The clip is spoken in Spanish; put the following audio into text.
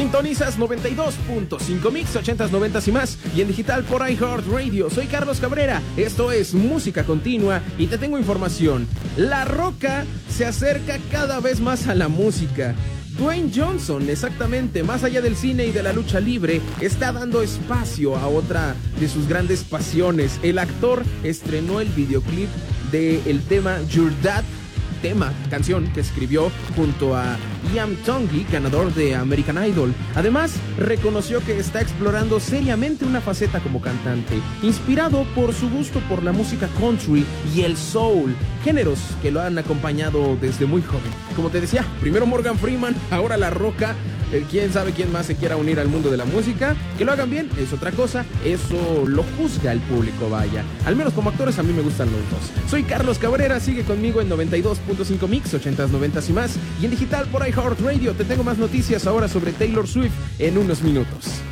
Sintonizas 92.5 Mix, 80s, 90s y más, y en digital por iHeartRadio. Soy Carlos Cabrera, esto es Música Continua y te tengo información. La Roca se acerca cada vez más a la música. Dwayne Johnson, exactamente, más allá del cine y de la lucha libre, está dando espacio a otra de sus grandes pasiones. El actor estrenó el videoclip del tema Your Dad, canción que escribió junto a Ian Tongi, ganador de American Idol. Además, reconoció que está explorando seriamente una faceta como cantante, inspirado por su gusto por la música country y el soul, géneros que lo han acompañado desde muy joven. Como te decía, primero Morgan Freeman, ahora La Roca. Quién sabe quién más se quiera unir al mundo de la música. Que lo hagan bien es otra cosa, eso lo juzga el público, vaya. Al menos como actores a mí me gustan los dos. Soy Carlos Cabrera, sigue conmigo en 92.5 Mix, 80s, 90s y más, y en digital por iHeartRadio. Te tengo más noticias ahora sobre Taylor Swift en unos minutos.